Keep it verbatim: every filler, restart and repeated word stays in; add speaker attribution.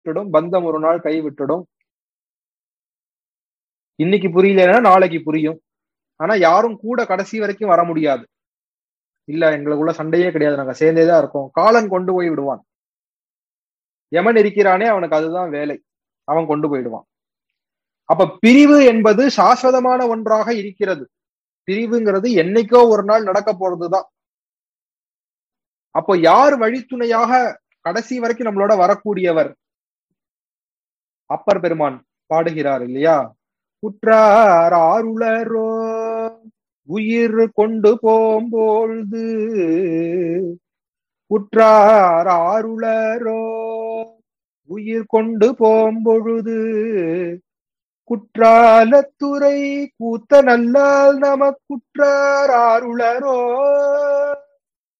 Speaker 1: விட்டுடும், பந்தம் ஒரு நாள் கை விட்டுடும். இன்னைக்கு புரியலன்னா நாளைக்கு புரியும். ஆனா யாரும் கூட கடைசி வரைக்கும் வர முடியாது. இல்ல எங்களுக்குள்ள சண்டையே கிடையாது, நாங்க சேர்ந்தேதான் இருக்கோம். காலன் கொண்டு போய் விடுவான். யமன் இருக்கிறானே அவனுக்கு அதுதான் வேலை, அவன் கொண்டு போயிடுவான். அப்ப பிரிவு என்பது சாஸ்வதமான ஒன்றாக இருக்கிறது. பிரிவுங்கிறது என்னைக்கோ ஒரு நாள் நடக்க போறதுதான். அப்போ யார் வழித்துணையாக கடைசி வரைக்கும் நம்மளோட வரக்கூடியவர்? அப்பர் பெருமான் பாடுகிறார் இல்லையா? குற்றார் ஆருளரோ உயிர் கொண்டு போம்பொழுது, குற்றார் ஆருளரோ உயிர் கொண்டு போம்பொழுது, குற்றாலத்துறை கூத்த நல்லால் நமக்குற்றார் ஆருளரோ